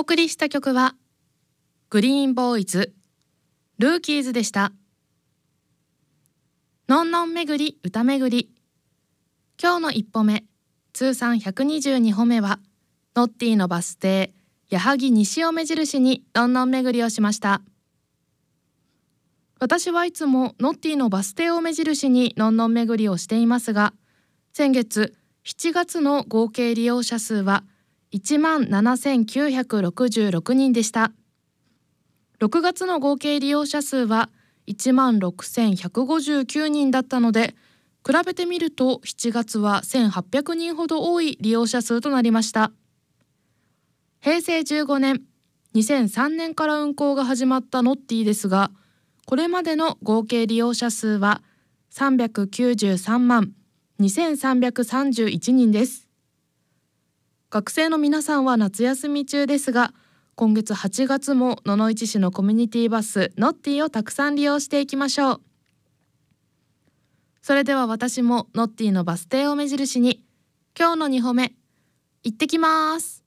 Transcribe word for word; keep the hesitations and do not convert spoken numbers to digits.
送りした曲はグリーンボーイズルーキーズでした。のんのんめぐり歌めぐり、今日の一歩目、通算ひゃくにじゅうにほめはノッティのバス停矢作西を目印にのんのんめぐりをしました。私はいつもノッティのバス停を目印にのんのんめぐりをしていますが、先月しちがつの合計利用者数はいちまんななせんきゅうひゃくろくじゅうろくにんでした。ろくがつの合計利用者数はいちまんろくせんひゃくごじゅうきゅうにんだったので、比べてみるとしちがつはせんはっぴゃくにんほど多い利用者数となりました。へいせいじゅうごねん、にせんさんねんから運行が始まったノッティですが、これまでの合計利用者数はさんびゃくきゅうじゅうさんまんにせんさんびゃくさんじゅういちにんです。学生の皆さんは夏休み中ですが、今月はちがつも野々市市のコミュニティバスノッティをたくさん利用していきましょう。それでは私もノッティのバス停を目印に今日のにほめ行ってきます。